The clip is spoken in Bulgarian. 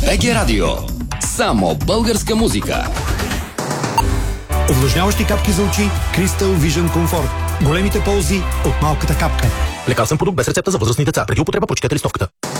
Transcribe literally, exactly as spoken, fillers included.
БГ Радио. Само българска музика. Увлажняващи капки за очи Crystal Vision Comfort. Големите ползи от малката капка. Лекарствен продукт без рецепта за възрастни деца. Преди употреба прочетете листовката.